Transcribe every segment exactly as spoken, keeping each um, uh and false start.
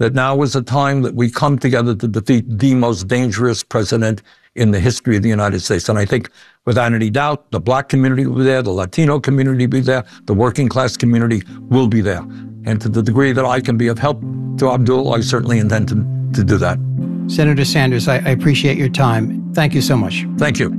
that now is a time that we come together to defeat the most dangerous president in the history of the United States. And I think without any doubt, the Black community will be there, the Latino community will be there, the working class community will be there. And to the degree that I can be of help to Abdul, I certainly intend to, to do that. Senator Sanders, I, I appreciate your time. Thank you so much. Thank you.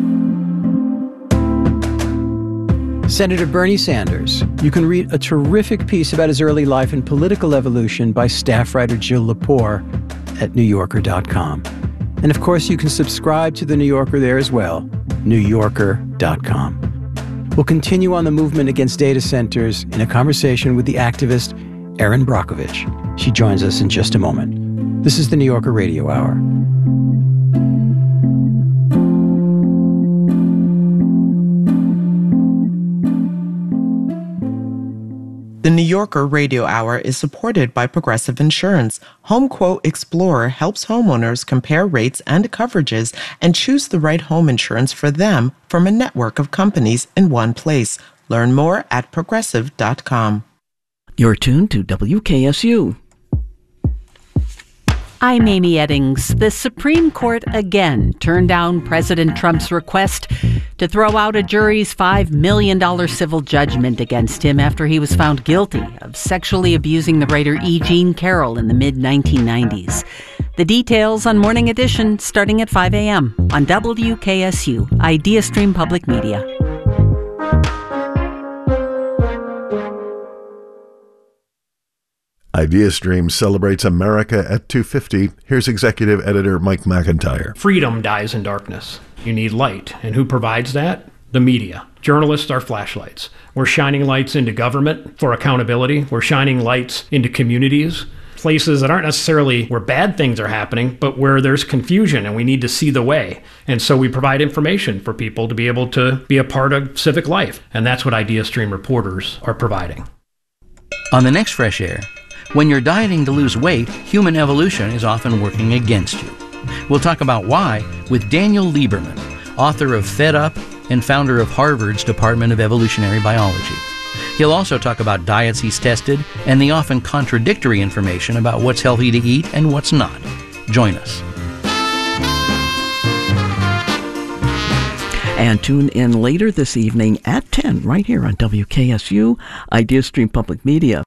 Senator Bernie Sanders. You can read a terrific piece about his early life and political evolution by staff writer Jill Lepore at new yorker dot com. And of course, you can subscribe to The New Yorker there as well, new yorker dot com. We'll continue on the movement against data centers in a conversation with the activist Erin Brockovich. She joins us in just a moment. This is The New Yorker Radio Hour. The New Yorker Radio Hour is supported by Progressive Insurance. HomeQuote Explorer helps homeowners compare rates and coverages and choose the right home insurance for them from a network of companies in one place. Learn more at progressive dot com. You're tuned to W K S U. I'm Amy Eddings. The Supreme Court again turned down President Trump's request to throw out a jury's five million dollars civil judgment against him after he was found guilty of sexually abusing the writer E. Jean Carroll in the mid nineteen nineties. The details on Morning Edition starting at five a.m. on W K S U, IdeaStream Public Media. IdeaStream celebrates America at two fifty. Here's executive editor Mike McIntyre. Freedom dies in darkness. You need light. And who provides that? The media. Journalists are flashlights. We're shining lights into government for accountability. We're shining lights into communities, places that aren't necessarily where bad things are happening, but where there's confusion and we need to see the way. And so we provide information for people to be able to be a part of civic life. And that's what IdeaStream reporters are providing. On the next Fresh Air, when you're dieting to lose weight, human evolution is often working against you. We'll talk about why with Daniel Lieberman, author of Fed Up and founder of Harvard's Department of Evolutionary Biology. He'll also talk about diets he's tested and the often contradictory information about what's healthy to eat and what's not. Join us. And tune in later this evening at ten, right here on W K S U, IdeaStream Public Media.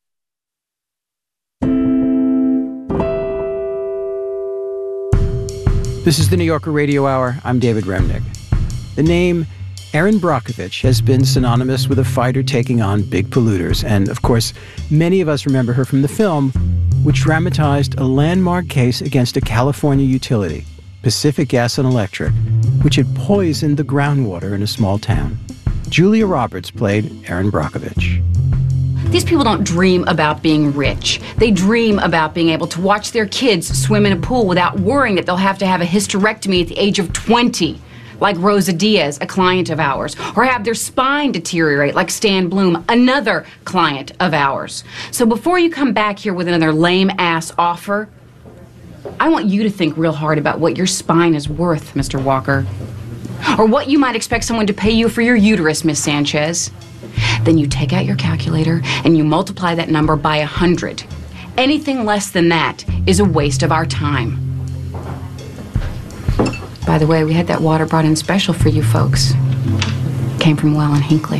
This is the New Yorker Radio Hour. I'm David Remnick. The name Erin Brockovich has been synonymous with a fighter taking on big polluters. And, of course, many of us remember her from the film, which dramatized a landmark case against a California utility, Pacific Gas and Electric, which had poisoned the groundwater in a small town. Julia Roberts played Erin Brockovich. These people don't dream about being rich. They dream about being able to watch their kids swim in a pool without worrying that they'll have to have a hysterectomy at the age of twenty, like Rosa Diaz, a client of ours, or have their spine deteriorate like Stan Bloom, another client of ours. So before you come back here with another lame-ass offer, I want you to think real hard about what your spine is worth, Mister Walker, or what you might expect someone to pay you for your uterus, Miss Sanchez. Then you take out your calculator and you multiply that number by a hundred. Anything less than that is a waste of our time. By the way, we had that water brought in special for you folks. Came from Well and Hinckley.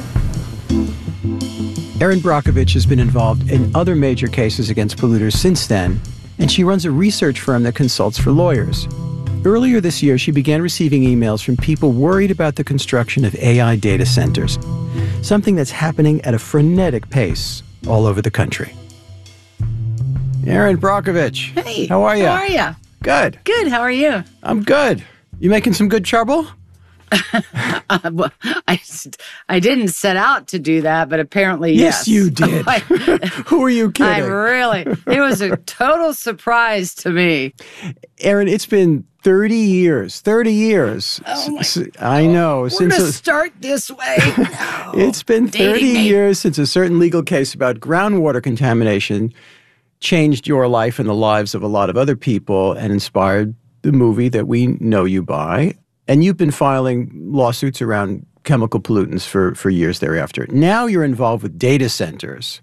Erin Brockovich has been involved in other major cases against polluters since then, and she runs a research firm that consults for lawyers. Earlier this year, she began receiving emails from people worried about the construction of A I data centers, something that's happening at a frenetic pace all over the country. Erin Brockovich. Hey. How are you? How are you? Good. Good. How are you? I'm good. You making some good trouble? uh, well, I, I didn't set out to do that, but apparently, yes. Yes, you did. I, Who are you kidding? I really, it was a total surprise to me. Erin, it's been thirty years. thirty years. Oh my S- I know. We're since going to a, start this way. No. It's been thirty Dating years since a certain legal case about groundwater contamination changed your life and the lives of a lot of other people and inspired the movie that we know you by. And you've been filing lawsuits around chemical pollutants for, for years thereafter. Now you're involved with data centers.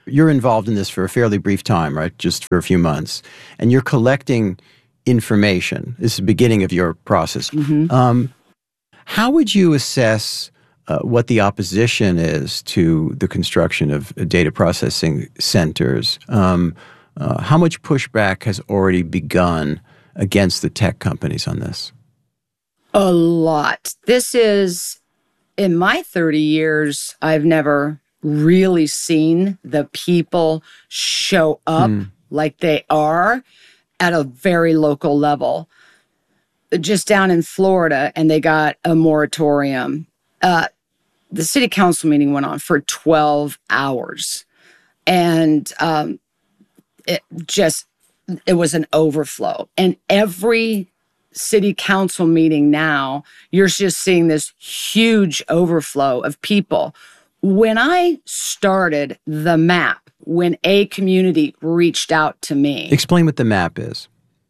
You're involved in this for a fairly brief time, right? Just for a few months. And you're collecting information. This is the beginning of your process. Mm-hmm. Um, how would you assess uh, what the opposition is to the construction of data processing centers? Um, uh, how much pushback has already begun against the tech companies on this? A lot. This is, in my thirty years, I've never really seen the people show up mm. like they are at a very local level. Just down in Florida, and they got a moratorium. Uh, the city council meeting went on for twelve hours. And um, it just, it was an overflow. And every city council meeting now, you're just seeing this huge overflow of people. When I started the map, when a community reached out to me. Explain what the map is.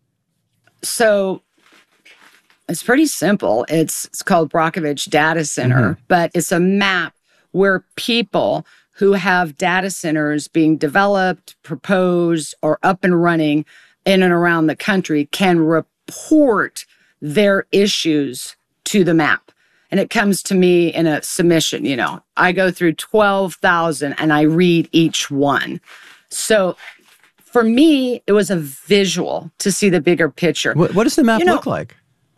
So it's pretty simple. It's it's called Brockovich Data Center, mm-hmm. but it's a map where people who have data centers being developed, proposed, or up and running in and around the country can report their issues to the map. And it comes to me in a submission. You know, I go through twelve thousand and I read each one. So for me, it was a visual to see the bigger picture. What, what does the map you know, look like?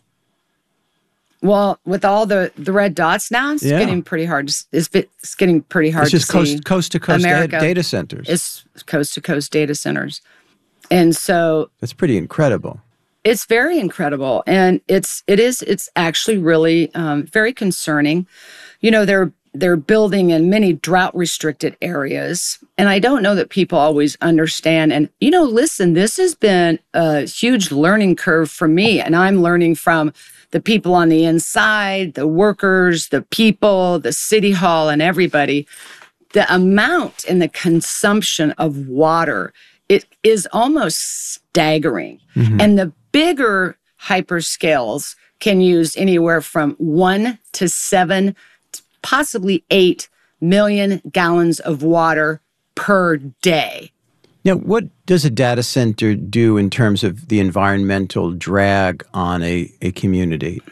Well, with all the, the red dots now, it's yeah. getting pretty hard. To, it's, it's getting pretty hard it's just to coast, see. coast to coast America, data centers. It's coast to coast data centers. And so that's pretty incredible. It's very incredible. And it's, it is, it's actually really um, very concerning. You know, they're, they're building in many drought restricted areas. And I don't know that people always understand. And, you know, listen, this has been a huge learning curve for me. And I'm learning from the people on the inside, the workers, the people, the city hall, and everybody. The amount and the consumption of water, it is almost staggering. Mm-hmm. And the bigger hyperscales can use anywhere from one to seven, possibly eight million gallons of water per day. Now, what does a data center do in terms of the environmental drag on a, a community?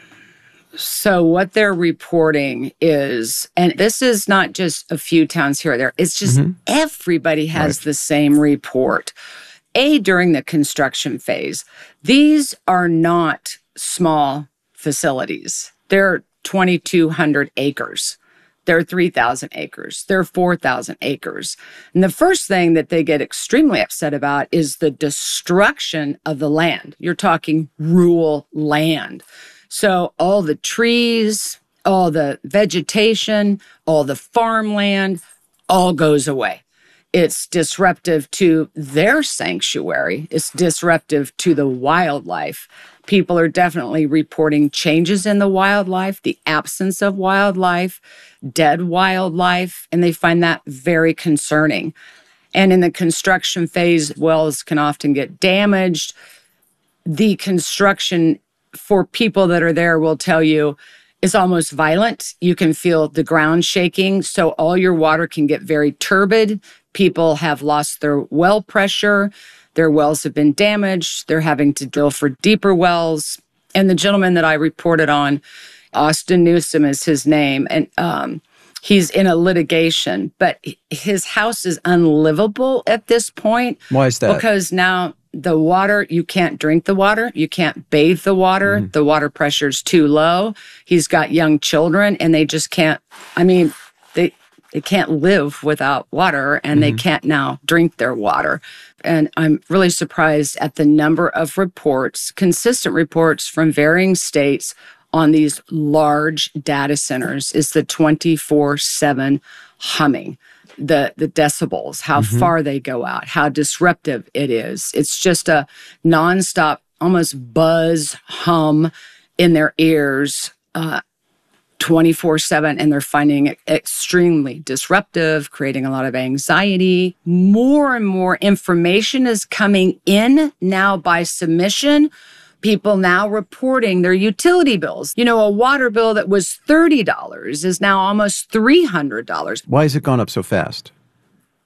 So what they're reporting is, and this is not just a few towns here or there, it's just mm-hmm. everybody has right. the same report. A, during the construction phase, these are not small facilities. They're twenty-two hundred acres. They're three thousand acres. They're four thousand acres. And the first thing that they get extremely upset about is the destruction of the land. You're talking rural land. So all the trees, all the vegetation, all the farmland, all goes away. It's disruptive to their sanctuary. It's disruptive to the wildlife. People are definitely reporting changes in the wildlife, the absence of wildlife, dead wildlife, and they find that very concerning. And in the construction phase, wells can often get damaged. The construction for people that are there will tell you is almost violent. You can feel the ground shaking, so all your water can get very turbid. People have lost their well pressure. Their wells have been damaged. They're having to drill for deeper wells. And the gentleman that I reported on, Austin Newsom is his name, and um, he's in a litigation, but his house is unlivable at this point. Why is that? Because now the water, you can't drink the water. You can't bathe the water. Mm. The water pressure is too low. He's got young children, and they just can't, I mean, they they can't live without water, and mm-hmm. they can't now drink their water. And I'm really surprised at the number of reports, consistent reports from varying states on these large data centers is the twenty-four seven humming, the, the decibels, how mm-hmm. far they go out, how disruptive it is. It's just a nonstop, almost buzz hum in their ears, uh, twenty-four seven, and they're finding it extremely disruptive, creating a lot of anxiety. More and more information is coming in now by submission. People now reporting their utility bills. You know, a water bill that was thirty dollars is now almost three hundred dollars. Why has it gone up so fast?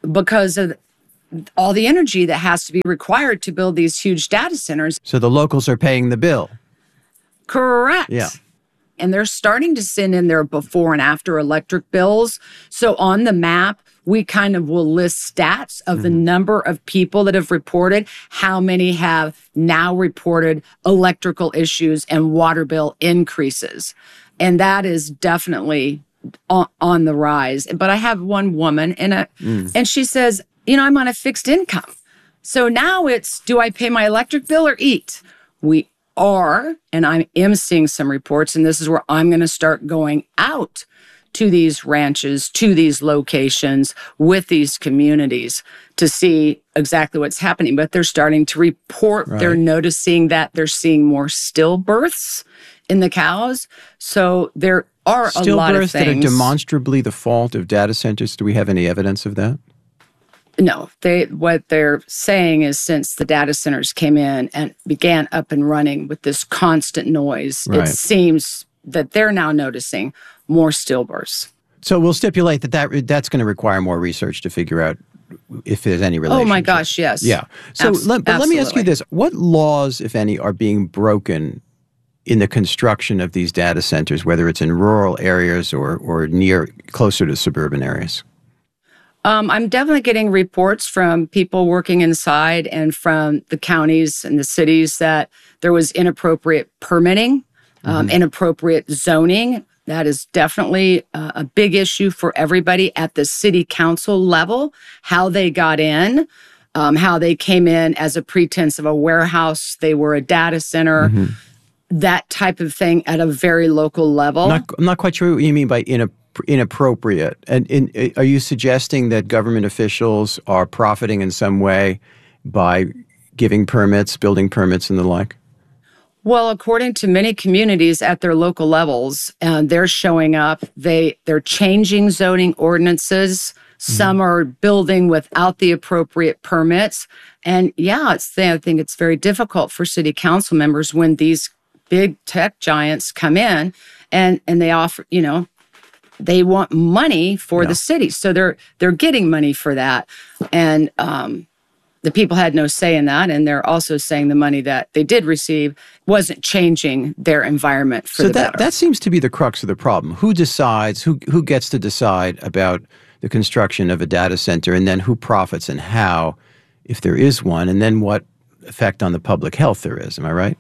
because of all the energy that has to be required to build these huge data centers. So the locals are paying the bill. Correct. Yeah. And they're starting to send in their before and after electric bills. So on the map, we kind of will list stats of mm-hmm. the number of people that have reported, how many have now reported electrical issues and water bill increases. And that is definitely on, on the rise. But I have one woman and a, mm. and she says, you know, I'm on a fixed income. So now it's, do I pay my electric bill or eat? We are, and I am seeing some reports, and this is where I'm going to start going out to these ranches, to these locations, with these communities to see exactly what's happening. But they're starting to report, right. They're noticing that they're seeing more stillbirths in the cows. So there are a lot of things. Stillbirths that are demonstrably the fault of data centers. Do we have any evidence of that? No, they what they're saying is since the data centers came in and began up and running with this constant noise, right. It seems that they're now noticing more stillbirths. So we'll stipulate that, that that's going to require more research to figure out if there's any relationship. Oh my gosh, yes. Yeah. So Abs- let, but let me ask you absolutely. this. What laws, if any, are being broken in the construction of these data centers, whether it's in rural areas or, or near, closer to suburban areas? Um, I'm definitely getting reports from people working inside and from the counties and the cities that there was inappropriate permitting, um, mm-hmm. inappropriate zoning. That is definitely uh, a big issue for everybody at the city council level, how they got in, um, how they came in as a pretense of a warehouse, they were a data center, mm-hmm. that type of thing at a very local level. Not, I'm not quite sure what you mean by inappropriate. Inappropriate. And in, are you suggesting that government officials are profiting in some way by giving permits, building permits, and the like? Well, according to many communities at their local levels, uh, they're showing up. They they're changing zoning ordinances. Mm-hmm. Some are building without the appropriate permits, and yeah, it's I think it's very difficult for city council members when these big tech giants come in and and they offer, you know. They want money for yeah. the city, so they're they're getting money for that, and um, the people had no say in that. And they're also saying the money that they did receive wasn't changing their environment for so the that better. That seems to be the crux of the problem. Who decides? Who who gets to decide about the construction of a data center, and then who profits and how, if there is one, and then what effect on the public health there is? Am I right?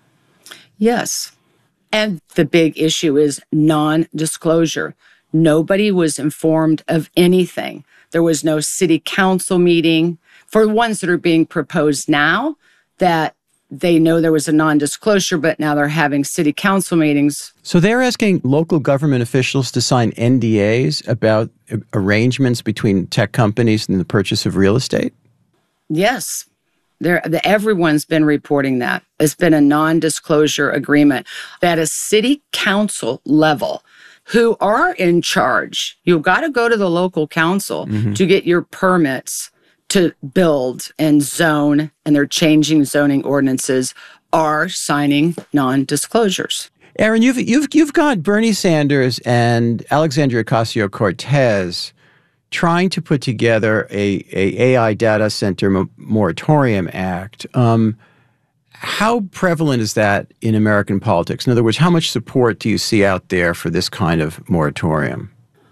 Yes. And the big issue is non-disclosure. Nobody was informed of anything. There was no city council meeting. For the ones that are being proposed now, that they know there was a non-disclosure, but now they're having city council meetings. So they're asking local government officials to sign N D As about arrangements between tech companies and the purchase of real estate? Yes. There, the, everyone's been reporting that. It's been a non-disclosure agreement at a city council level who are in charge. You've got to go to the local council mm-hmm. to get your permits to build and zone, and they're changing zoning ordinances, are signing non-disclosures. Aaron, you've you've you've got Bernie Sanders and Alexandria Ocasio-Cortez trying to put together a, a AI data center mo- moratorium act. Um, how prevalent is that in American politics? In other words, how much support do you see out there for this kind of moratorium?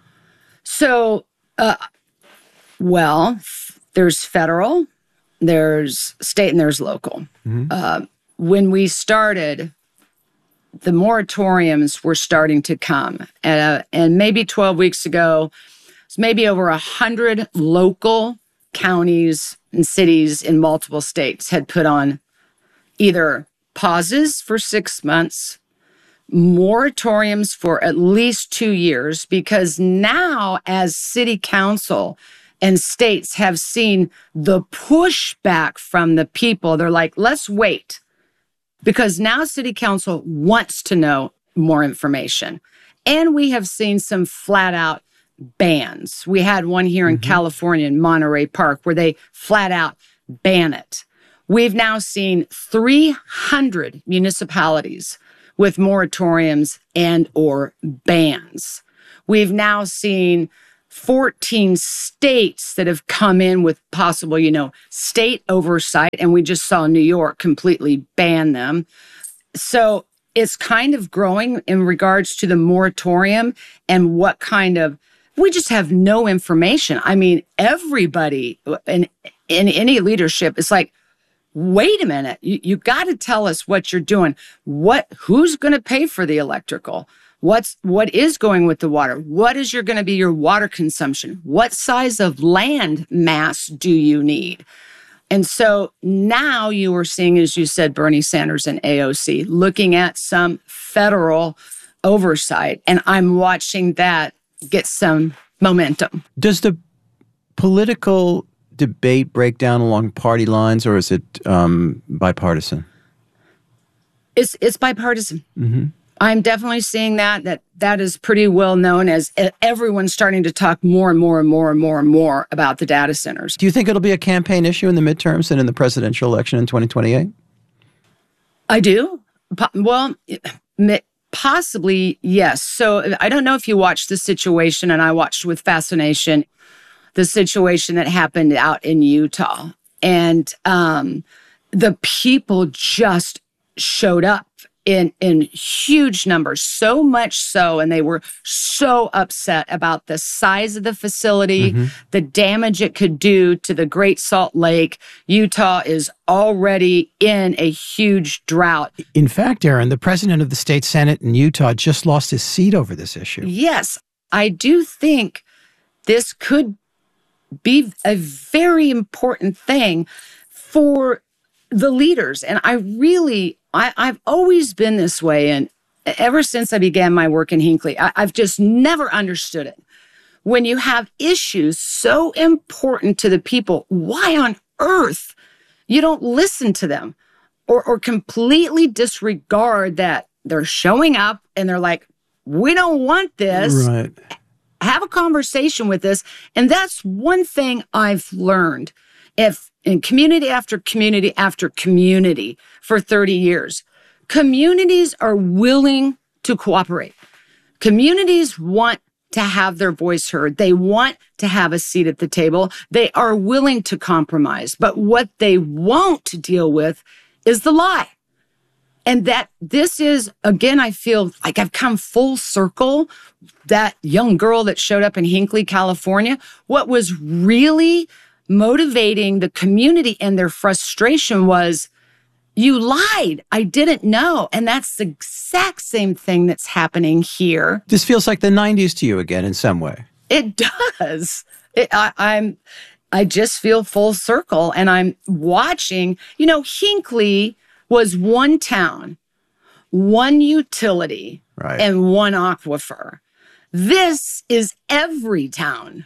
So, uh, well, there's federal, there's state, and there's local. Mm-hmm. Uh, when we started, the moratoriums were starting to come. Uh, and maybe twelve weeks ago, maybe over one hundred local counties and cities in multiple states had put on either pauses for six months, moratoriums for at least two years, because now as city council and states have seen the pushback from the people, they're like, let's wait. Because now city council wants to know more information. And we have seen some flat out bans. We had one here in mm-hmm. California in Monterey Park where they flat out ban it. We've now seen three hundred municipalities with moratoriums and or bans. We've now seen fourteen states that have come in with possible, you know, state oversight. And we just saw New York completely ban them. So it's kind of growing in regards to the moratorium and what kind of, we just have no information. I mean, everybody in, in any leadership is like, wait a minute, you, you got to tell us what you're doing. What, who's going to pay for the electrical? What's, what is going with the water? What is your going to be your water consumption? What size of land mass do you need? And so now you are seeing, as you said, Bernie Sanders and A O C looking at some federal oversight. And I'm watching that get some momentum. Does the political debate break down along party lines, or is it um, bipartisan? It's it's bipartisan. Mm-hmm. I'm definitely seeing that, that that is pretty well known as everyone's starting to talk more and more and more and more and more about the data centers. Do you think it'll be a campaign issue in the midterms and in the presidential election in twenty twenty-eight? I do. Well, possibly, yes. So I don't know if you watched the situation, and I watched with fascination the situation that happened out in Utah. And um, the people just showed up in in huge numbers, so much so, and they were so upset about the size of the facility, mm-hmm. the damage it could do to the Great Salt Lake. Utah is already in a huge drought. In fact, Aaron, the president of the state Senate in Utah just lost his seat over this issue. Yes, I do think this could be a very important thing for the leaders. And I really, I, I've always been this way. And ever since I began my work in Hinckley, I, I've just never understood it. When you have issues so important to the people, why on earth you don't listen to them or, or completely disregard that they're showing up and they're like, we don't want this. Right. Have a conversation with us. And that's one thing I've learned. If in community after community after community for thirty years, communities are willing to cooperate. Communities want to have their voice heard. They want to have a seat at the table. They are willing to compromise. But what they won't deal with is the lie. And that this is, again, I feel like I've come full circle. That young girl that showed up in Hinckley, California, what was really motivating the community and their frustration was, you lied. I didn't know. And that's the exact same thing that's happening here. This feels like the nineties to you again in some way. It does. It, I, I'm, I just feel full circle. And I'm watching, you know, Hinckley was one town, one utility, right, and one aquifer. This is every town,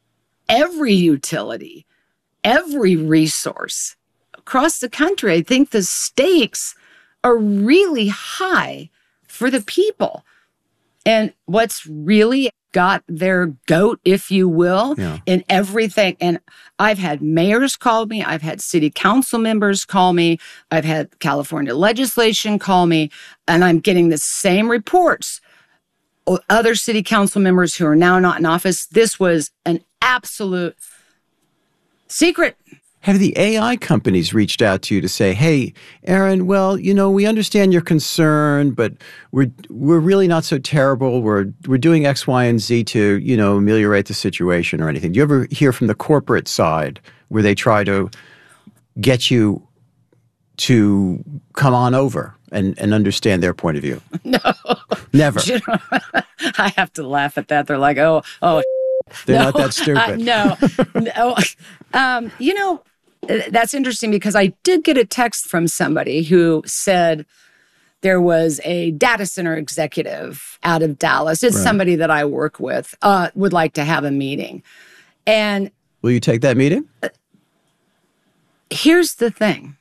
every utility, every resource across the country. I think the stakes are really high for the people. And what's really got their goat, if you will, yeah. in everything. And I've had mayors call me. I've had city council members call me. I've had California legislation call me. And I'm getting the same reports. Other city council members who are now not in office, this was an absolute secret. Have the A I companies reached out to you to say, hey, Aaron, well, you know, we understand your concern, but we're we're really not so terrible. We're we're doing X, Y, and Z to, you know, ameliorate the situation or anything. Do you ever hear from the corporate side where they try to get you to come on over and, and understand their point of view? No. Never. You know, I have to laugh at that. They're like, oh, oh. They're no, not that stupid. Uh, no. no. Um, you know, that's interesting because I did get a text from somebody who said there was a data center executive out of Dallas. It's right. somebody that I work with, uh, would like to have a meeting. And will you take that meeting? Uh, here's the thing.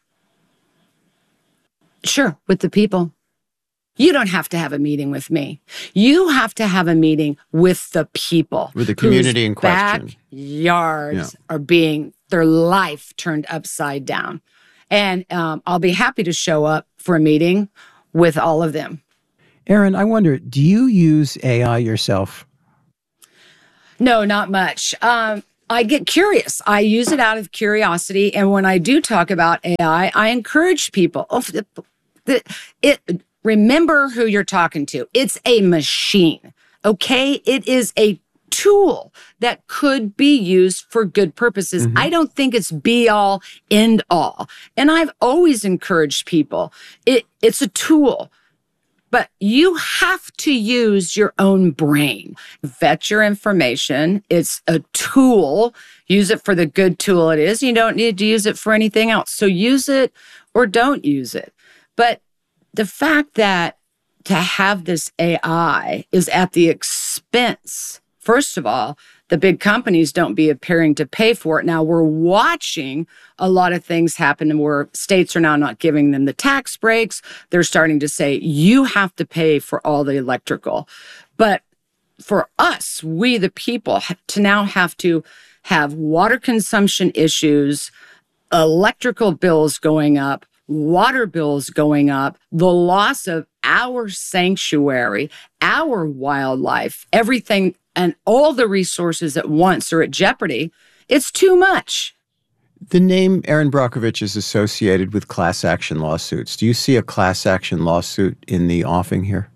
Sure, with the people. You don't have to have a meeting with me. You have to have a meeting with the people. With the community in question. Backyards yeah. are being, their life turned upside down. And um, I'll be happy to show up for a meeting with all of them. Aaron, I wonder, do you use A I yourself? No, not much. Um, I get curious. I use it out of curiosity. And when I do talk about A I, I encourage people. Oh, the, the, it, remember who you're talking to. It's a machine, okay? It is a tool that could be used for good purposes. Mm-hmm. I don't think it's be all, end all. And I've always encouraged people. It, it's a tool. But you have to use your own brain. Vet your information. It's a tool. Use it for the good tool it is. You don't need to use it for anything else. So use it or don't use it. But the fact that to have this A I is at the expense, first of all, the big companies don't be appearing to pay for it. Now, we're watching a lot of things happen where states are now not giving them the tax breaks. They're starting to say, you have to pay for all the electrical. But for us, we the people, to now have to have water consumption issues, electrical bills going up, water bills going up, the loss of our sanctuary, our wildlife, everything, and all the resources at once are at jeopardy, it's too much. The name Erin Brockovich is associated with class action lawsuits. Do you see a class action lawsuit in the offing here?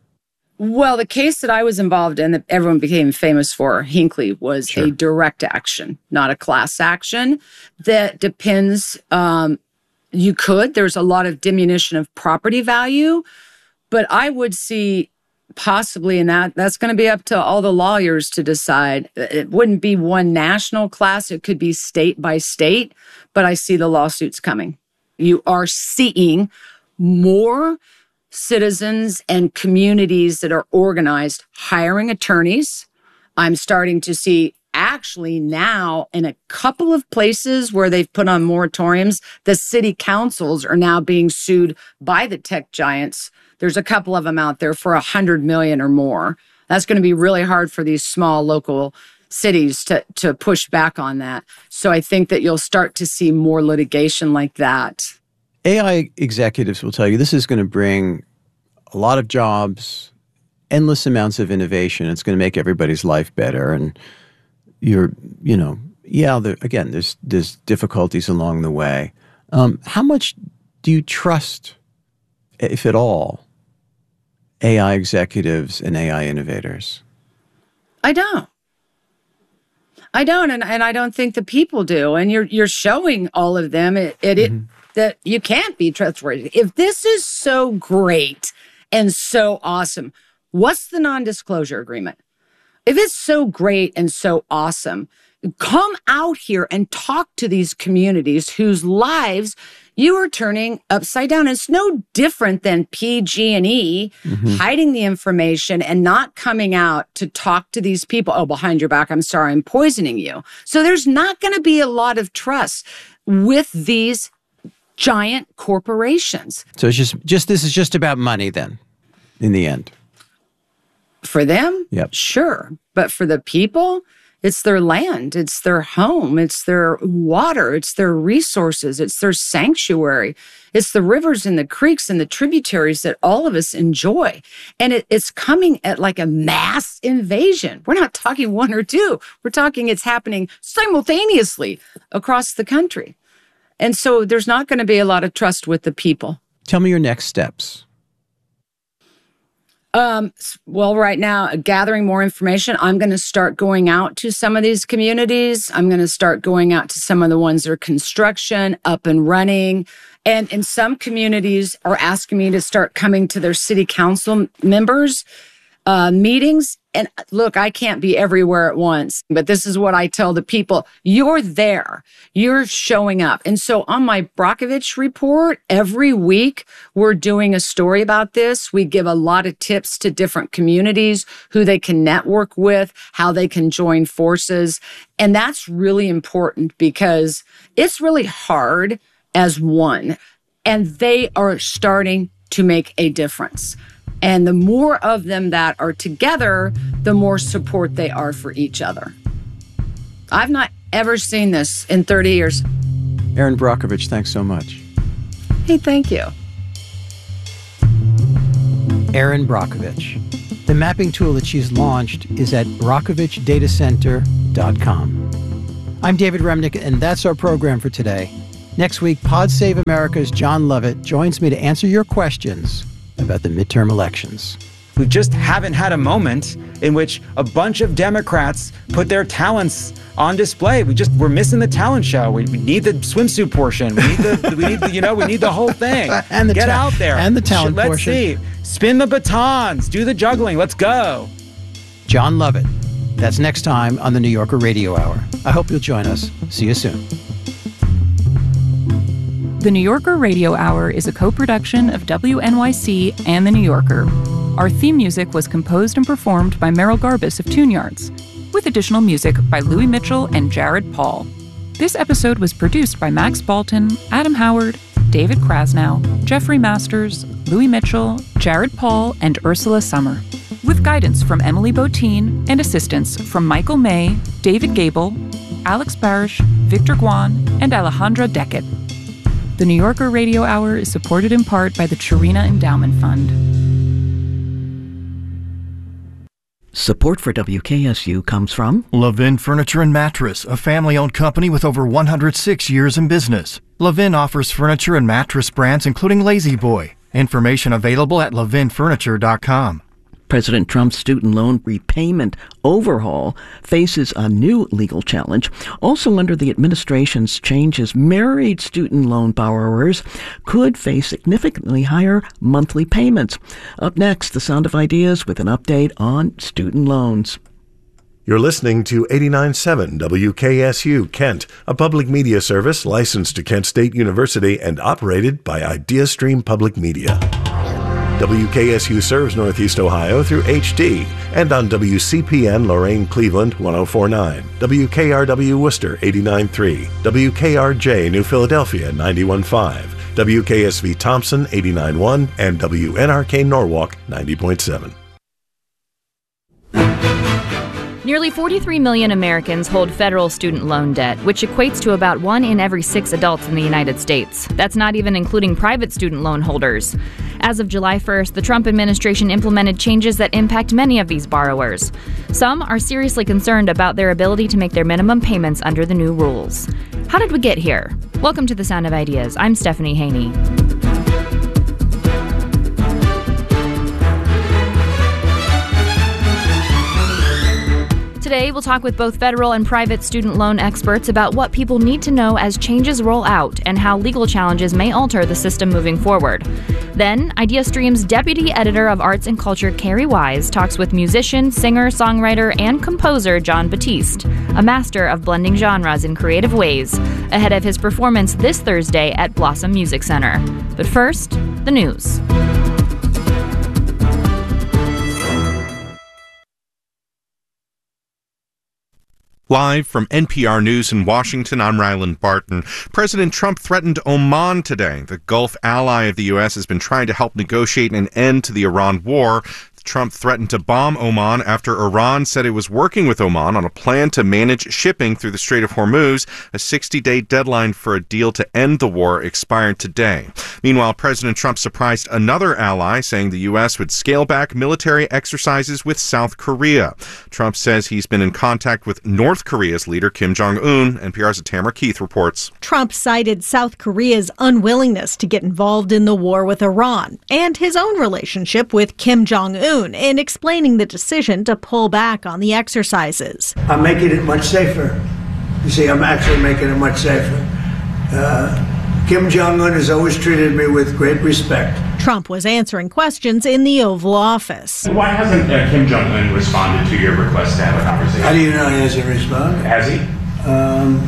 Well, the case that I was involved in that everyone became famous for, Hinckley, was Sure. a direct action, not a class action. That depends. Um, you could. There's a lot of diminution of property value, but I would see possibly in that, that's going to be up to all the lawyers to decide. It wouldn't be one national class. It could be state by state, but I see the lawsuits coming. You are seeing more citizens and communities that are organized hiring attorneys. I'm starting to see actually now in a couple of places where they've put on moratoriums, the city councils are now being sued by the tech giants. There's a couple of them out there for a hundred million or more. That's going to be really hard for these small local cities to, to push back on that. So I think that you'll start to see more litigation like that. A I executives will tell you this is going to bring a lot of jobs, endless amounts of innovation. It's going to make everybody's life better. And you're, you know, yeah, there, again, there's there's difficulties along the way. Um, how much do you trust, if at all, A I executives and A I innovators? I don't. I don't, and, and I don't think the people do. And you're you're showing all of them it, it, mm-hmm. it that you can't be trustworthy. If this is so great and so awesome, what's the non-disclosure agreement? If it's so great and so awesome, come out here and talk to these communities whose lives you are turning upside down. It's no different than P G and E mm-hmm. hiding the information and not coming out to talk to these people. Oh, behind your back, I'm sorry, I'm poisoning you. So there's not going to be a lot of trust with these giant corporations. So it's just, just this is just about money then, in the end. For them, yep. Sure. But for the people, it's their land, it's their home, it's their water, it's their resources, it's their sanctuary, it's the rivers and the creeks and the tributaries that all of us enjoy. And it, it's coming at like a mass invasion. We're not talking one or two. We're talking it's happening simultaneously across the country. And so there's not going to be a lot of trust with the people. Tell me your next steps. Um, well, right now, gathering more information. I'm going to start going out to some of these communities. I'm going to start going out to some of the ones that are construction, up and running. And in some communities are asking me to start coming to their city council members' uh, meetings. And look, I can't be everywhere at once, but this is what I tell the people. You're there. You're showing up. And so on my Brockovich report, every week, we're doing a story about this. We give a lot of tips to different communities, who they can network with, how they can join forces. And that's really important because it's really hard as one. And they are starting to make a difference. And the more of them that are together, the more support they are for each other. I've not ever seen this in thirty years. Erin Brockovich, thanks so much. Hey, thank you. Erin Brockovich. The mapping tool that she's launched is at brockovich data center dot com. I'm David Remnick, and that's our program for today. Next week, Pod Save America's John Lovett joins me to answer your questions about the midterm elections. We just haven't had a moment in which a bunch of Democrats put their talents on display. We just, we're missing the talent show. We, we need the swimsuit portion. We need the, we need the, you know, we need the whole thing. And the Get ta- out there. And the talent Let's portion. see. Spin the batons. Do the juggling. Let's go. John Lovett. That's next time on the New Yorker Radio Hour. I hope you'll join us. See you soon. The New Yorker Radio Hour is a co-production of W N Y C and The New Yorker. Our theme music was composed and performed by Merrill Garbus of Tune Yards, with additional music by Louis Mitchell and Jared Paul. This episode was produced by Max Balton, Adam Howard, David Krasnow, Jeffrey Masters, Louis Mitchell, Jared Paul, and Ursula Summer, with guidance from Emily Botine and assistance from Michael May, David Gable, Alex Barish, Victor Guan, and Alejandra Deckett. The New Yorker Radio Hour is supported in part by the Chirina Endowment Fund. Support for W K S U comes from Levin Furniture and Mattress, a family-owned company with over one hundred six years in business. Levin offers furniture and mattress brands including Lazy Boy. Information available at levin furniture dot com. President Trump's student loan repayment overhaul faces a new legal challenge. Also under the administration's changes, married student loan borrowers could face significantly higher monthly payments. Up next, The Sound of Ideas with an update on student loans. You're listening to eighty-nine point seven W K S U Kent, a public media service licensed to Kent State University and operated by IdeaStream Public Media. W K S U serves Northeast Ohio through H D and on W C P N Lorain Cleveland one oh four point nine, W K R W Worcester eighty-nine point three, W K R J New Philadelphia ninety-one point five, W K S V Thompson eighty-nine point one, and W N R K Norwalk ninety point seven. Nearly forty-three million Americans hold federal student loan debt, which equates to about one in every six adults in the United States. That's not even including private student loan holders. As of July first, the Trump administration implemented changes that impact many of these borrowers. Some are seriously concerned about their ability to make their minimum payments under the new rules. How did we get here? Welcome to The Sound of Ideas. I'm Stephanie Haney. Today, we'll talk with both federal and private student loan experts about what people need to know as changes roll out and how legal challenges may alter the system moving forward. Then, IdeaStream's deputy editor of arts and culture, Carrie Wise, talks with musician, singer, songwriter, and composer Jon Batiste, a master of blending genres in creative ways, ahead of his performance this Thursday at Blossom Music Center. But first, the news. Live from N P R News in Washington, I'm Ryland Barton. President Trump threatened Oman today. The Gulf ally of the U S has been trying to help negotiate an end to the Iran war. Trump threatened to bomb Oman after Iran said it was working with Oman on a plan to manage shipping through the Strait of Hormuz. A sixty-day deadline for a deal to end the war expired today. Meanwhile, President Trump surprised another ally, saying the U S would scale back military exercises with South Korea. Trump says he's been in contact with North Korea's leader, Kim Jong-un. N P R's Tamara Keith reports. Trump cited South Korea's unwillingness to get involved in the war with Iran and his own relationship with Kim Jong-un in explaining the decision to pull back on the exercises. I'm making it much safer. You see, I'm actually making it much safer. Uh, Kim Jong-un has always treated me with great respect. Trump was answering questions in the Oval Office. Why hasn't uh, Kim Jong-un responded to your request to have a conversation? How do you know he hasn't responded? Has he? Um...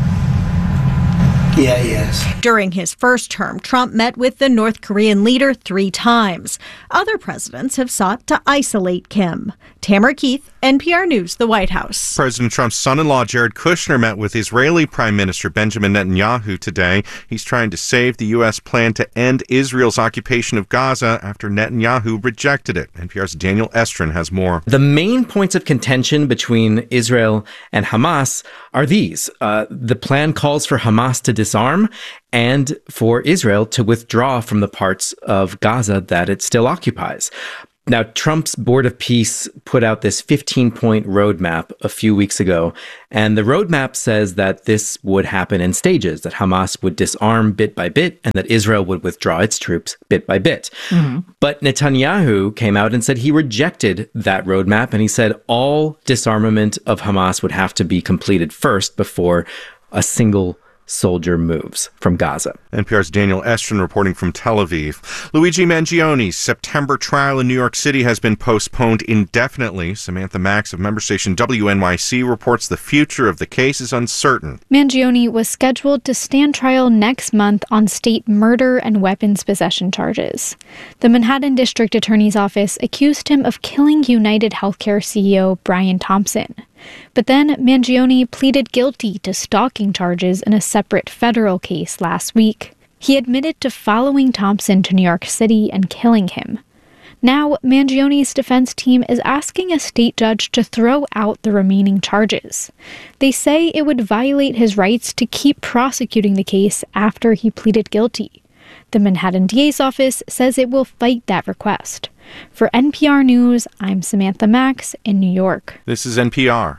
Yeah, yes. During his first term, Trump met with the North Korean leader three times. Other presidents have sought to isolate Kim. Tamara Keith, N P R News, the White House. President Trump's son-in-law, Jared Kushner, met with Israeli Prime Minister Benjamin Netanyahu today. He's trying to save the U S plan to end Israel's occupation of Gaza after Netanyahu rejected it. N P R's Daniel Estrin has more. The main points of contention between Israel and Hamas are these. Uh, the plan calls for Hamas to disarm and for Israel to withdraw from the parts of Gaza that it still occupies. Now, Trump's Board of Peace put out this fifteen-point roadmap a few weeks ago, and the roadmap says that this would happen in stages, that Hamas would disarm bit by bit, and that Israel would withdraw its troops bit by bit. Mm-hmm. But Netanyahu came out and said he rejected that roadmap, and he said all disarmament of Hamas would have to be completed first before a single soldier moves from Gaza. N P R's Daniel Estrin reporting from Tel Aviv. Luigi Mangioni's September trial in New York City has been postponed indefinitely. Samantha Max of member station W N Y C reports the future of the case is uncertain. Mangioni was scheduled to stand trial next month on state murder and weapons possession charges. The Manhattan District Attorney's Office accused him of killing United Healthcare C E O Brian Thompson. But then Mangioni pleaded guilty to stalking charges in a separate federal case last week. He admitted to following Thompson to New York City and killing him. Now, Mangioni's defense team is asking a state judge to throw out the remaining charges. They say it would violate his rights to keep prosecuting the case after he pleaded guilty. The Manhattan D A's office says it will fight that request. For N P R News, I'm Samantha Max in New York. This is N P R.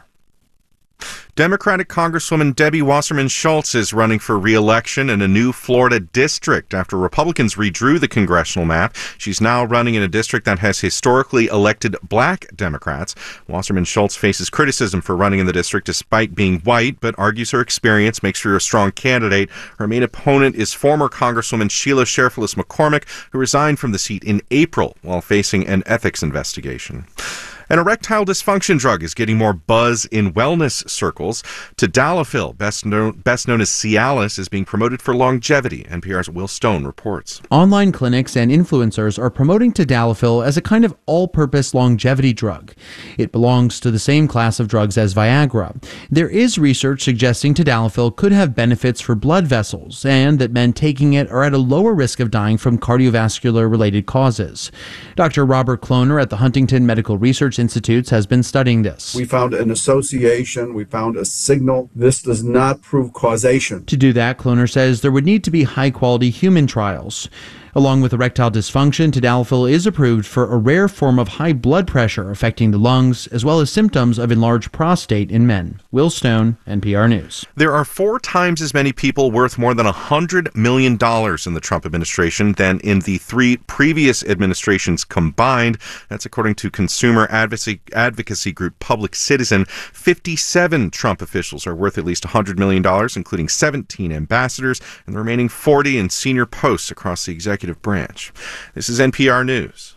Democratic Congresswoman Debbie Wasserman Schultz is running for re-election in a new Florida district after Republicans redrew the congressional map. She's now running in a district that has historically elected black Democrats. Wasserman Schultz faces criticism for running in the district despite being white, but argues her experience makes her a strong candidate. Her main opponent is former Congresswoman Sheila Sheriff-Lewis McCormick, who resigned from the seat in April while facing an ethics investigation. An erectile dysfunction drug is getting more buzz in wellness circles. Tadalafil, best known, best known as Cialis, is being promoted for longevity. N P R's Will Stone reports. Online clinics and influencers are promoting Tadalafil as a kind of all-purpose longevity drug. It belongs to the same class of drugs as Viagra. There is research suggesting Tadalafil could have benefits for blood vessels and that men taking it are at a lower risk of dying from cardiovascular-related causes. Doctor Robert Kloner at the Huntington Medical Research Institutes has been studying this. We found an association, we found a signal. This does not prove causation. To do that, Kloner says there would need to be high-quality human trials. Along with erectile dysfunction, Tadalafil is approved for a rare form of high blood pressure affecting the lungs, as well as symptoms of enlarged prostate in men. Will Stone, N P R News. There are four times as many people worth more than one hundred million dollars in the Trump administration than in the three previous administrations combined. That's according to consumer advocacy, advocacy group Public Citizen. fifty-seven Trump officials are worth at least one hundred million dollars, including seventeen ambassadors, and the remaining forty in senior posts across the executive branch. This is N P R News.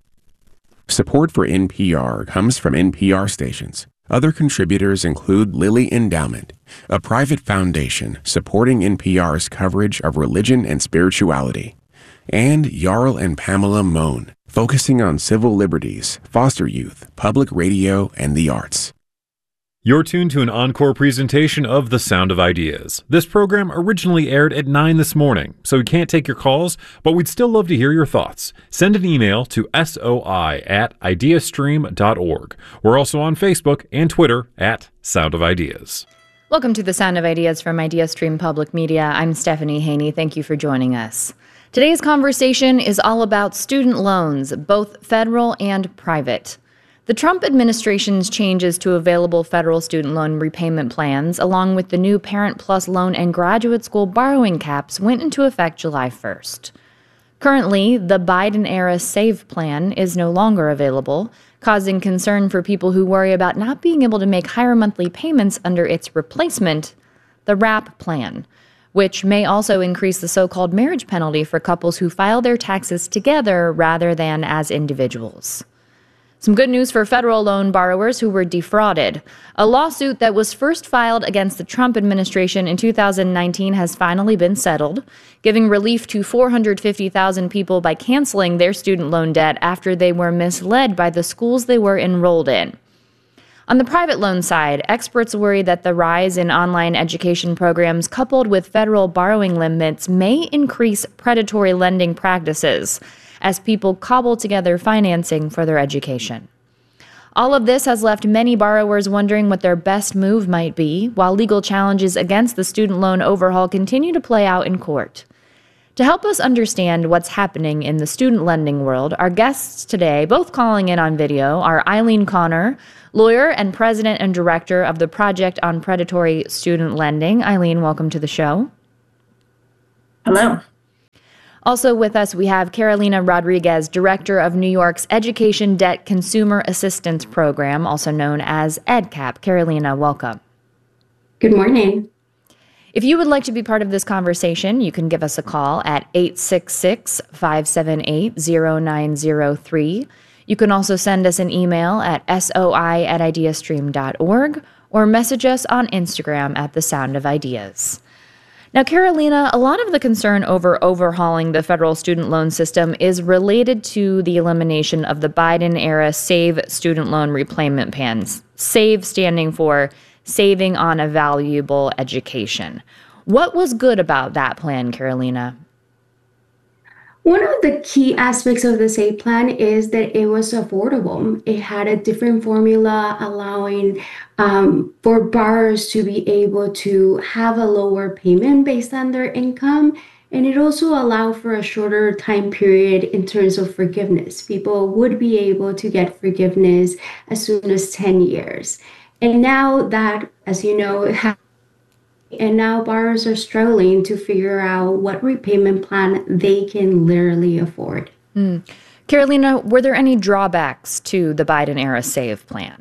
Support for N P R comes from N P R stations. Other contributors include Lilly Endowment, a private foundation supporting N P R's coverage of religion and spirituality, and Jarl and Pamela Mohn, focusing on civil liberties, foster youth, public radio, and the arts. You're tuned to an encore presentation of The Sound of Ideas. This program originally aired at nine this morning, so we can't take your calls, but we'd still love to hear your thoughts. Send an email to soi at ideastream dot org. We're also on Facebook and Twitter at Sound of Ideas. Welcome to The Sound of Ideas from IdeaStream Public Media. I'm Stephanie Haney. Thank you for joining us. Today's conversation is all about student loans, both federal and private. The Trump administration's changes to available federal student loan repayment plans, along with the new Parent Plus loan and graduate school borrowing caps, went into effect July first. Currently, the Biden-era SAVE plan is no longer available, causing concern for people who worry about not being able to make higher monthly payments under its replacement, the RAP plan, which may also increase the so-called marriage penalty for couples who file their taxes together rather than as individuals. Some good news for federal loan borrowers who were defrauded. A lawsuit that was first filed against the Trump administration in two thousand nineteen has finally been settled, giving relief to four hundred fifty thousand people by canceling their student loan debt after they were misled by the schools they were enrolled in. On the private loan side, experts worry that the rise in online education programs coupled with federal borrowing limits may increase predatory lending practices as people cobble together financing for their education. All of this has left many borrowers wondering what their best move might be, while legal challenges against the student loan overhaul continue to play out in court. To help us understand what's happening in the student lending world, our guests today, both calling in on video, are Eileen Connor, lawyer and president and director of the Project on Predatory Student Lending. Eileen, welcome to the show. Hello. Also with us, we have Carolina Rodriguez, director of New York's Education Debt Consumer Assistance Program, also known as EdCap. Carolina, welcome. Good morning. If you would like to be part of this conversation, you can give us a call at eight six six, five seven eight, zero nine zero three. You can also send us an email at soi at ideastream dot org or message us on Instagram at The Sound of Ideas. Now, Carolina, a lot of the concern over overhauling the federal student loan system is related to the elimination of the Biden-era SAVE student loan repayment plans, SAVE standing for Saving on a Valuable Education. What was good about that plan, Carolina? One of the key aspects of the SAVE plan is that it was affordable. It had a different formula allowing um, for borrowers to be able to have a lower payment based on their income. And it also allowed for a shorter time period in terms of forgiveness. People would be able to get forgiveness as soon as ten years. And now that, as you know, and now borrowers are struggling to figure out what repayment plan they can literally afford. Mm. Carolina, were there any drawbacks to the Biden-era SAVE plan?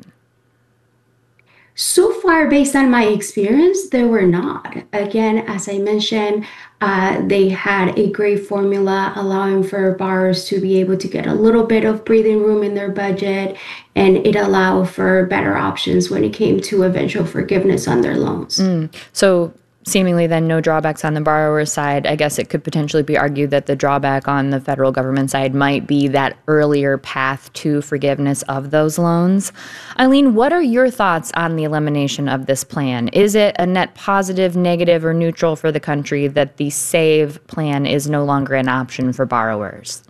So far, based on my experience, there were not. Again, as I mentioned, uh, they had a great formula allowing for borrowers to be able to get a little bit of breathing room in their budget, and it allowed for better options when it came to eventual forgiveness on their loans. Mm. So seemingly then no drawbacks on the borrower's side. I guess it could potentially be argued that the drawback on the federal government side might be that earlier path to forgiveness of those loans. Eileen, what are your thoughts on the elimination of this plan? Is it a net positive, negative, or neutral for the country that the SAVE plan is no longer an option for borrowers?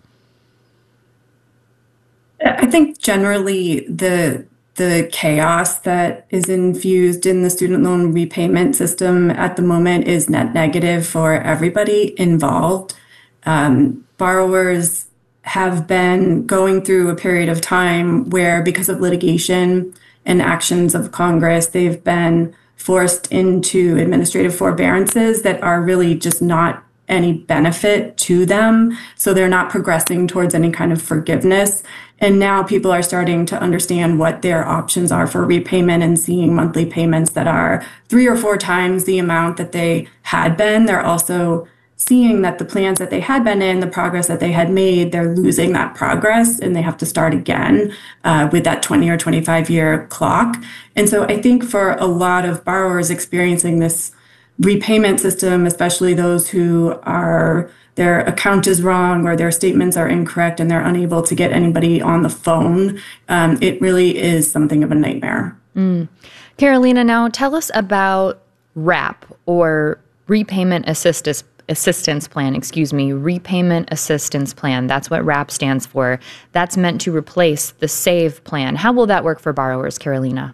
I think generally the the chaos that is infused in the student loan repayment system at the moment is net negative for everybody involved. Um, borrowers have been going through a period of time where, because of litigation and actions of Congress, they've been forced into administrative forbearances that are really just not any benefit to them. So they're not progressing towards any kind of forgiveness. And now people are starting to understand what their options are for repayment and seeing monthly payments that are three or four times the amount that they had been. They're also seeing that the plans that they had been in, the progress that they had made, they're losing that progress and they have to start again uh, with that twenty or twenty-five year clock. And so I think for a lot of borrowers experiencing this repayment system, especially those who are their account is wrong or their statements are incorrect and they're unable to get anybody on the phone, um, it really is something of a nightmare. Mm. Carolina, now tell us about RAP, or Repayment Assistance Assistance Plan, excuse me, Repayment Assistance Plan. That's what RAP stands for. That's meant to replace the SAVE plan. How will that work for borrowers, Carolina?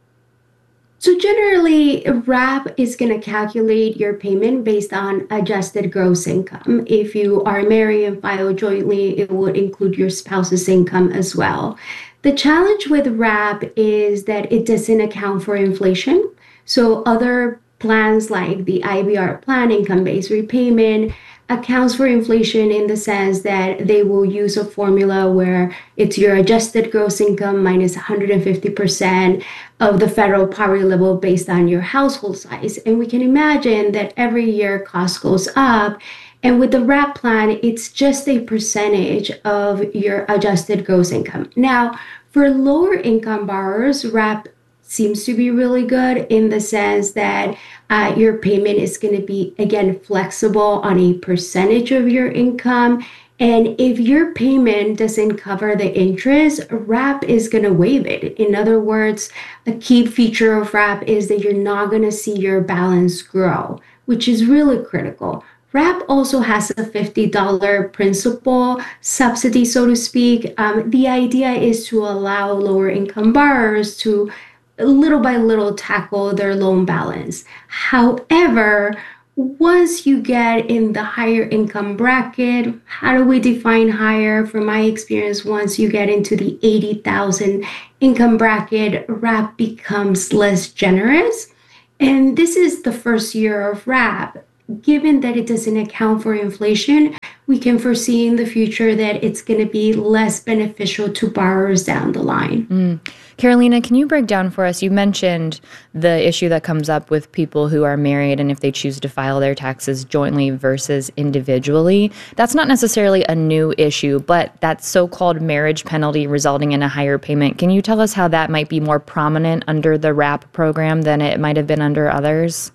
So generally, RAP is going to calculate your payment based on adjusted gross income. If you are married and file jointly, it would include your spouse's income as well. The challenge with RAP is that it doesn't account for inflation. So other plans like the I B R plan, income-based repayment, accounts for inflation in the sense that they will use a formula where it's your adjusted gross income minus one hundred fifty percent of the federal poverty level based on your household size. And we can imagine that every year cost goes up. And with the RAP plan, it's just a percentage of your adjusted gross income. Now, for lower income borrowers, RAP seems to be really good in the sense that uh, your payment is going to be, again, flexible on a percentage of your income. And if your payment doesn't cover the interest, RAP is going to waive it. In other words, a key feature of RAP is that you're not going to see your balance grow, which is really critical. RAP also has a fifty dollars principal subsidy, so to speak. Um, the idea is to allow lower income borrowers to little by little tackle their loan balance. However, once you get in the higher income bracket, how do we define higher? From my experience, once you get into the eighty thousand income bracket, RAP becomes less generous. And this is the first year of RAP. Given that it doesn't account for inflation, we can foresee in the future that it's going to be less beneficial to borrowers down the line. Mm. Carolina, can you break down for us? You mentioned the issue that comes up with people who are married and if they choose to file their taxes jointly versus individually. That's not necessarily a new issue, but that so-called marriage penalty resulting in a higher payment. Can you tell us how that might be more prominent under the RAP program than it might have been under others?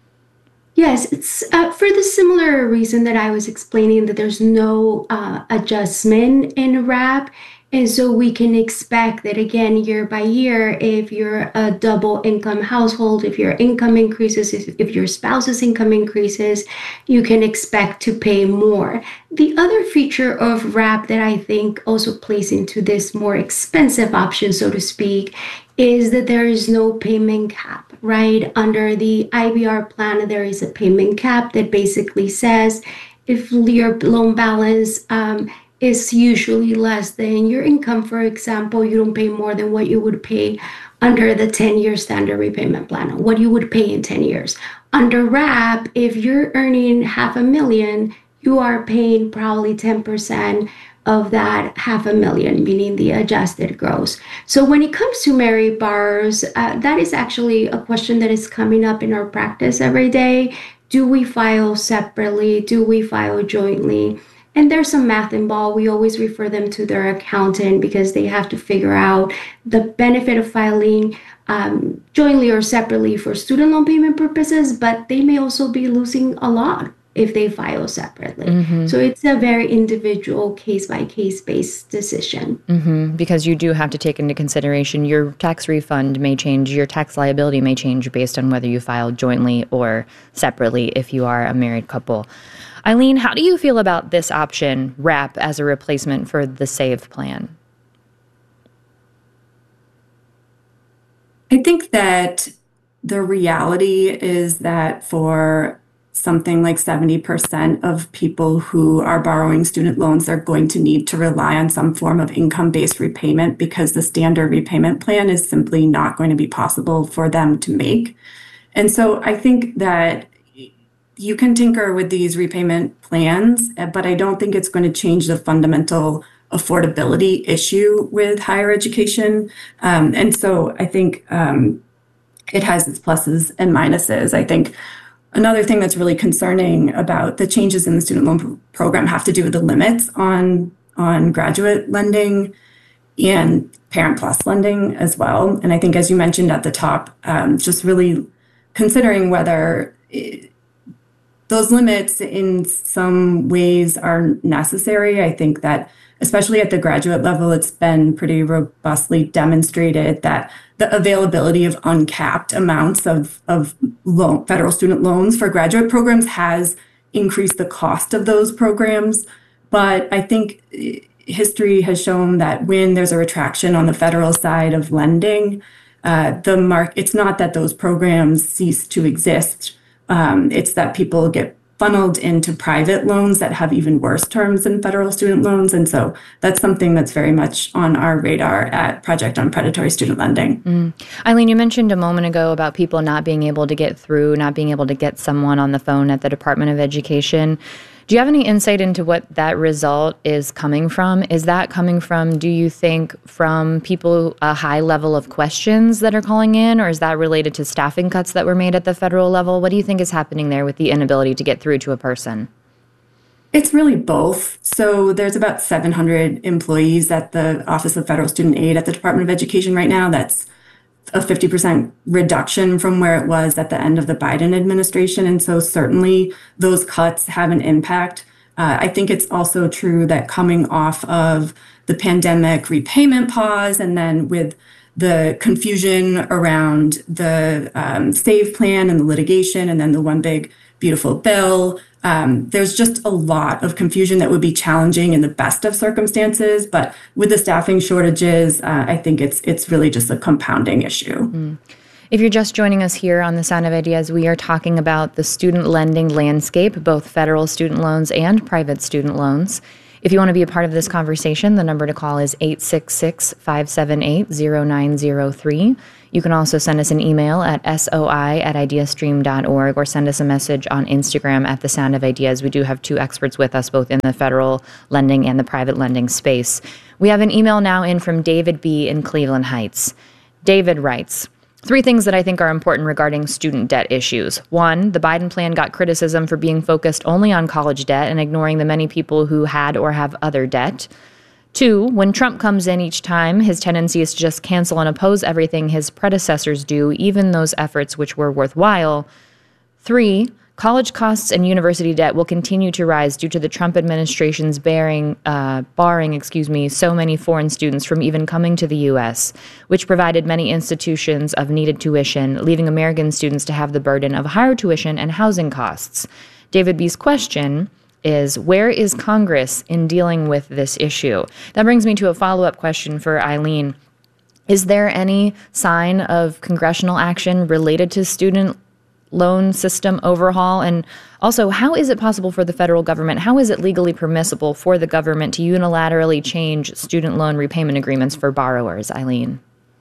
Yes, it's uh, for the similar reason that I was explaining, that there's no uh, adjustment in RAP. And so we can expect that, again, year by year, if you're a double income household, if your income increases, if, if your spouse's income increases, you can expect to pay more. The other feature of RAP that I think also plays into this more expensive option, so to speak, is that there is no payment cap, right? Under the I B R plan, there is a payment cap that basically says if your loan balance um, is usually less than your income, for example, you don't pay more than what you would pay under the ten-year standard repayment plan, what you would pay in ten years. Under RAP, if you're earning half a million, you are paying probably ten percent of that half a million, meaning the adjusted gross. So when it comes to married borrowers, uh, that is actually a question that is coming up in our practice every day. Do we file separately? Do we file jointly? And there's some math involved. We always refer them to their accountant because they have to figure out the benefit of filing um, jointly or separately for student loan payment purposes, but they may also be losing a lot if they file separately. Mm-hmm. So it's a very individual case-by-case based decision. Mm-hmm. Because you do have to take into consideration your tax refund may change, your tax liability may change based on whether you file jointly or separately if you are a married couple. Eileen, how do you feel about this option, RAP, as a replacement for the SAVE plan? I think that the reality is that for something like seventy percent of people who are borrowing student loans are going to need to rely on some form of income-based repayment because the standard repayment plan is simply not going to be possible for them to make. And so I think that you can tinker with these repayment plans, but I don't think it's going to change the fundamental affordability issue with higher education. Um, and so I think um, it has its pluses and minuses. I think another thing that's really concerning about the changes in the student loan pro- program have to do with the limits on, on graduate lending and Parent Plus lending as well. And I think, as you mentioned at the top, um, just really considering whether it, those limits in some ways are necessary. I think that especially at the graduate level, it's been pretty robustly demonstrated that the availability of uncapped amounts of, of loan, federal student loans for graduate programs has increased the cost of those programs. But I think history has shown that when there's a retraction on the federal side of lending, uh, the mark, it's not that those programs cease to exist. Um, it's that people get funneled into private loans that have even worse terms than federal student loans. And so that's something that's very much on our radar at Project on Predatory Student Lending. Mm. Eileen, you mentioned a moment ago about people not being able to get through, not being able to get someone on the phone at the Department of Education. Do you have any insight into what that result is coming from? Is that coming from, do you think, from people, a high level of questions that are calling in, or is that related to staffing cuts that were made at the federal level? What do you think is happening there with the inability to get through to a person? It's really both. So there's about seven hundred employees at the Office of Federal Student Aid at the Department of Education right now. That's a fifty percent reduction from where it was at the end of the Biden administration. And so certainly those cuts have an impact. Uh, I think it's also true that coming off of the pandemic repayment pause and then with the confusion around the um, SAVE plan and the litigation and then the One Big Beautiful Bill, Um, there's just a lot of confusion that would be challenging in the best of circumstances. But with the staffing shortages, uh, I think it's it's really just a compounding issue. Mm. If you're just joining us here on The Sound of Ideas, we are talking about the student lending landscape, both federal student loans and private student loans. If you want to be a part of this conversation, the number to call is eight six six, five seven eight, zero nine zero three. You can also send us an email at soi at ideastream dot org or send us a message on Instagram at The Sound of Ideas. We do have two experts with us, both in the federal lending and the private lending space. We have an email now in from David B. in Cleveland Heights. David writes, three things that I think are important regarding student debt issues. One, the Biden plan got criticism for being focused only on college debt and ignoring the many people who had or have other debt. Two, when Trump comes in each time, his tendency is to just cancel and oppose everything his predecessors do, even those efforts which were worthwhile. Three, college costs and university debt will continue to rise due to the Trump administration's bearing, uh, barring, excuse me, so many foreign students from even coming to the U S, which provided many institutions of needed tuition, leaving American students to have the burden of higher tuition and housing costs. David B's question is, where is Congress in dealing with this issue? That brings me to a follow-up question for Eileen. Is there any sign of congressional action related to student loan system overhaul? And also, how is it possible for the federal government, how is it legally permissible for the government to unilaterally change student loan repayment agreements for borrowers? Eileen?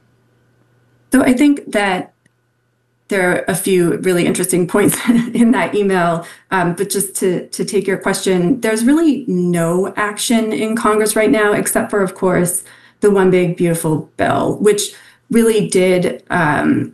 So I think that there are a few really interesting points in that email, um, but just to, to take your question, there's really no action in Congress right now, except for, of course, the One Big Beautiful Bill, which really did um,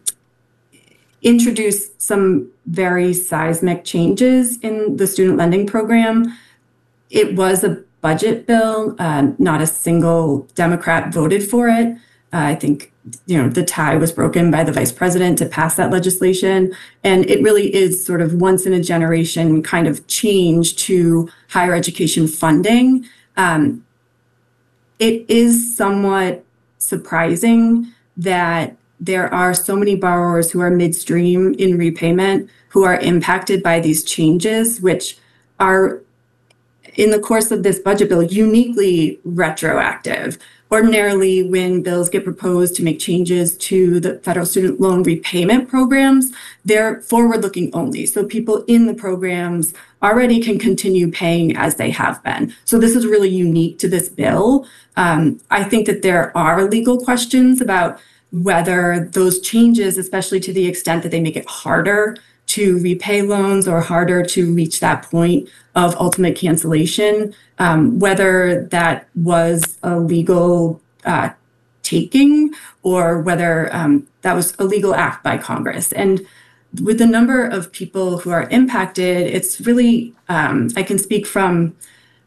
introduce some very seismic changes in the student lending program. It was a budget bill. Uh, not a single Democrat voted for it. Uh, I think, you know, the tie was broken by the vice president to pass that legislation. And it really is sort of once in a generation kind of change to higher education funding. Um, it is somewhat surprising that there are so many borrowers who are midstream in repayment who are impacted by these changes, which are, in the course of this budget bill, uniquely retroactive. Ordinarily, when bills get proposed to make changes to the federal student loan repayment programs, they're forward-looking only. So people in the programs already can continue paying as they have been. So this is really unique to this bill. Um, I think that there are legal questions about whether those changes, especially to the extent that they make it harder to repay loans or harder to reach that point of ultimate cancellation, um, whether that was a legal uh, taking or whether um, that was a legal act by Congress. And with the number of people who are impacted, it's really, um, I can speak from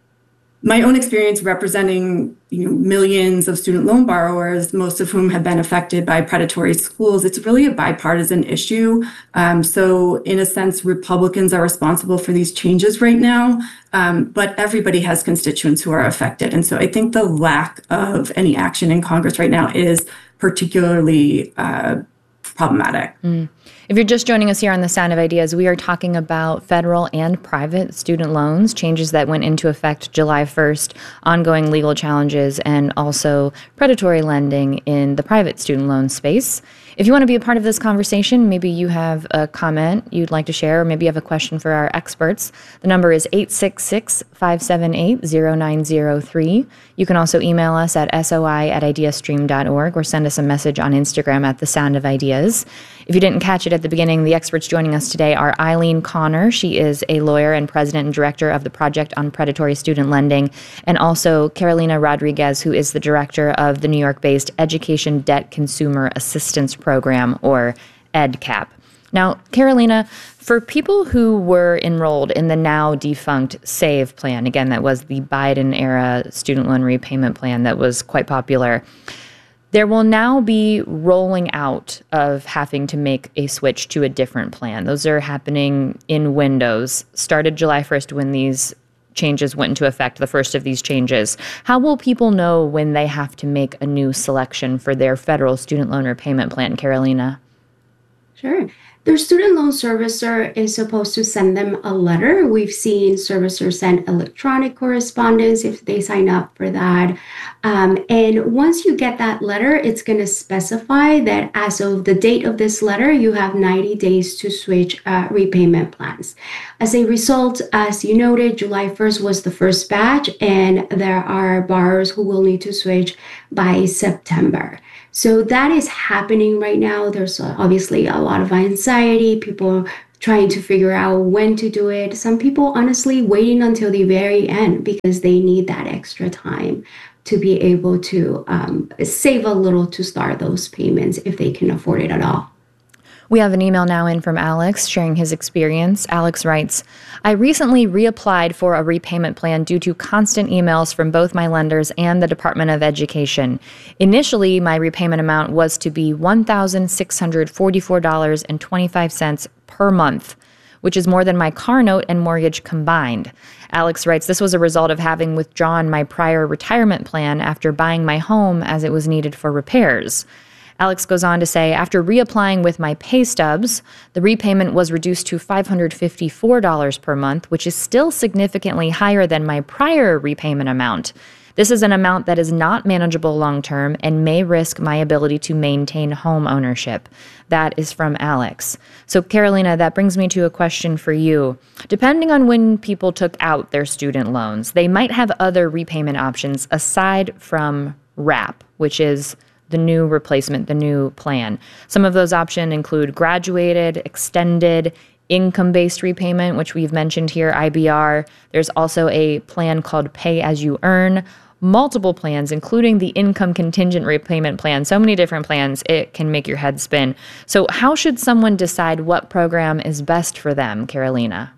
my own experience representing, you know, millions of student loan borrowers, most of whom have been affected by predatory schools. It's really a bipartisan issue. Um, so in a sense, Republicans are responsible for these changes right now, um, but everybody has constituents who are affected. And so I think the lack of any action in Congress right now is particularly uh, problematic. Mm. If you're just joining us here on The Sound of Ideas, we are talking about federal and private student loans, changes that went into effect July first, ongoing legal challenges, and also predatory lending in the private student loan space. If you want to be a part of this conversation, maybe you have a comment you'd like to share, or maybe you have a question for our experts, the number is eight six six, five seven eight, zero nine zero three. You can also email us at soi at ideastream dot org or send us a message on Instagram at The Sound of Ideas. If you didn't catch it at the beginning, the experts joining us today are Eileen Connor. She is a lawyer and president and director of the Project on Predatory Student Lending, and also Carolina Rodriguez, who is the director of the New York-based Education Debt Consumer Assistance Program, or EDCAP. Now, Carolina, for people who were enrolled in the now defunct SAVE plan, again, that was the Biden-era student loan repayment plan that was quite popular, there will now be rolling out of having to make a switch to a different plan. Those are happening in windows, started July first when these changes went into effect, the first of these changes. How will people know when they have to make a new selection for their federal student loan repayment plan, Carolina? Sure. Their student loan servicer is supposed to send them a letter. We've seen servicers send electronic correspondence if they sign up for that. Um, and once you get that letter, it's going to specify that as of the date of this letter, you have ninety days to switch uh, repayment plans. As a result, as you noted, July first was the first batch, and there are borrowers who will need to switch by September. So that is happening right now. There's obviously a lot of anxiety, people trying to figure out when to do it. Some people honestly waiting until the very end because they need that extra time to be able to um, save a little to start those payments if they can afford it at all. We have an email now in from Alex sharing his experience. Alex writes, I recently reapplied for a repayment plan due to constant emails from both my lenders and the Department of Education. Initially, my repayment amount was to be one thousand six hundred forty-four dollars and twenty-five cents per month, which is more than my car note and mortgage combined. Alex writes, this was a result of having withdrawn my prior retirement plan after buying my home as it was needed for repairs. Alex goes on to say, after reapplying with my pay stubs, the repayment was reduced to five hundred fifty-four dollars per month, which is still significantly higher than my prior repayment amount. This is an amount that is not manageable long-term and may risk my ability to maintain home ownership. That is from Alex. So, Carolina, that brings me to a question for you. Depending on when people took out their student loans, they might have other repayment options aside from RAP, which is the new replacement, the new plan. Some of those options include graduated, extended, income-based repayment, which we've mentioned here, I B R. There's also a plan called Pay As You Earn, multiple plans, including the income contingent repayment plan. So many different plans, it can make your head spin. So how should someone decide what program is best for them, Carolina?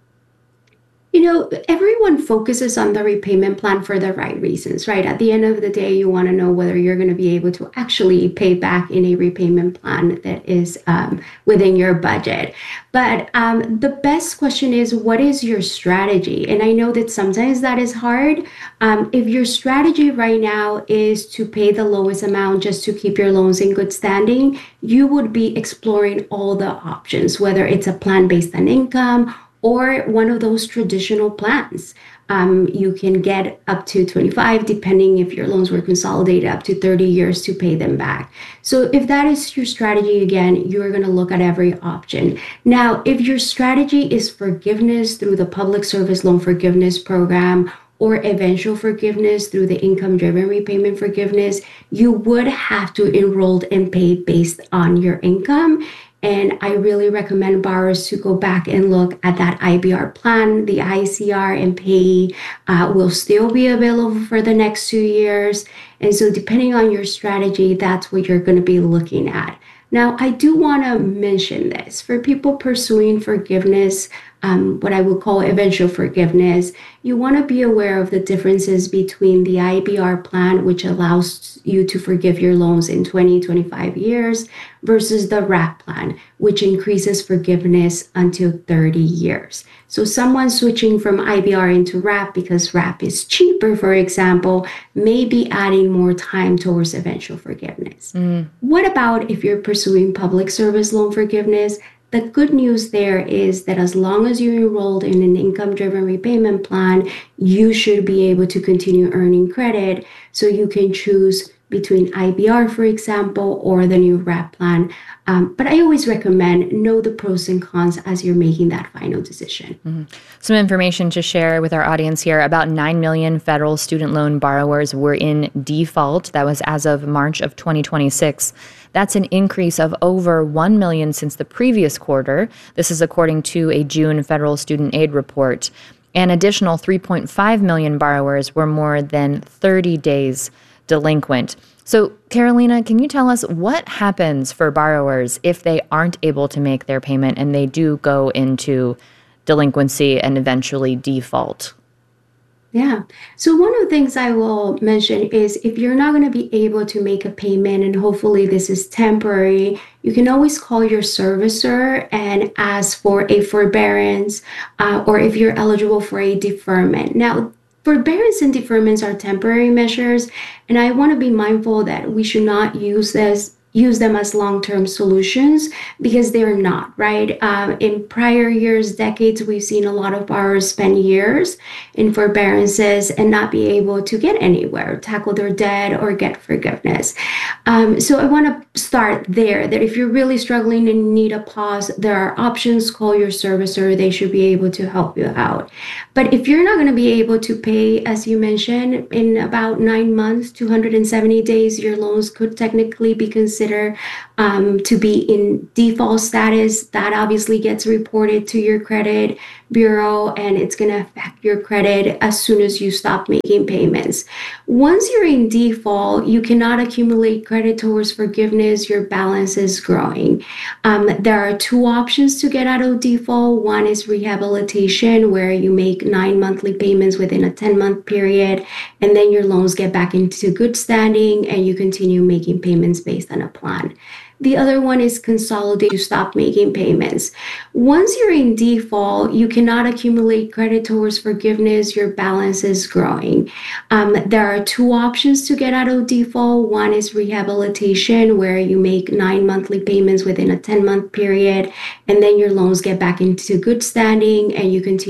You know, everyone focuses on the repayment plan for the right reasons, right? At the end of the day, you want to know whether you're going to be able to actually pay back in a repayment plan that is um, within your budget. But um, the best question is, what is your strategy? And I know that sometimes that is hard. Um, if your strategy right now is to pay the lowest amount just to keep your loans in good standing, you would be exploring all the options, whether it's a plan based on income or one of those traditional plans. Um, you can get up to twenty-five, depending if your loans were consolidated, up to thirty years to pay them back. So if that is your strategy, again, you're gonna look at every option. Now, if your strategy is forgiveness through the Public Service Loan Forgiveness Program or eventual forgiveness through the income-driven repayment forgiveness, you would have to enroll and pay based on your income. And I really recommend borrowers to go back and look at that I B R plan. The I C R and pay uh, will still be available for the next two years. And so depending on your strategy, that's what you're going to be looking at. Now, I do want to mention this. For people pursuing forgiveness, um, what I would call eventual forgiveness, you want to be aware of the differences between the I B R plan, which allows you to forgive your loans in twenty, twenty-five years, versus the RAP plan, which increases forgiveness until thirty years. So someone switching from I B R into RAP because RAP is cheaper, for example, may be adding more time towards eventual forgiveness. Mm. What about if you're pursuing public service loan forgiveness? The good news there is that as long as you enrolled in an income-driven repayment plan, you should be able to continue earning credit. So you can choose between I B R, for example, or the new RAP plan. Um, but I always recommend know the pros and cons as you're making that final decision. Mm-hmm. Some information to share with our audience here. About nine million federal student loan borrowers were in default. That was as of March of twenty twenty-six. That's an increase of over one million since the previous quarter. This is according to a June federal student aid report. An additional three point five million borrowers were more than thirty days delinquent. So, Carolina, can you tell us what happens for borrowers if they aren't able to make their payment and they do go into delinquency and eventually default? Yeah. So one of the things I will mention is if you're not going to be able to make a payment, and hopefully this is temporary, you can always call your servicer and ask for a forbearance uh, or if you're eligible for a deferment. Now, forbearance and deferments are temporary measures, and I want to be mindful that we should not use this use them as long-term solutions, because they're not, right? Um, in prior years, decades, we've seen a lot of borrowers spend years in forbearances and not be able to get anywhere, tackle their debt or get forgiveness. Um, so I want to start there, that if you're really struggling and need a pause, there are options. Call your servicer. They should be able to help you out. But if you're not going to be able to pay, as you mentioned, in about nine months, two hundred seventy days, your loans could technically be considered um, to be in default status. That obviously gets reported to your credit bureau, and it's going to affect your credit as soon as you stop making payments. Once you're in default, you cannot accumulate credit towards forgiveness. Your balance is growing. Um, there are two options to get out of default. One is rehabilitation, where you make nine monthly payments within a ten-month period, and then your loans get back into good standing, and you continue making payments based on a plan. The other one is consolidate. You stop making payments. Once you're in default, you cannot accumulate credit towards forgiveness. Your balance is growing. Um, there are two options to get out of default. One is rehabilitation, where you make nine monthly payments within a ten-month period, and then your loans get back into good standing, and you continue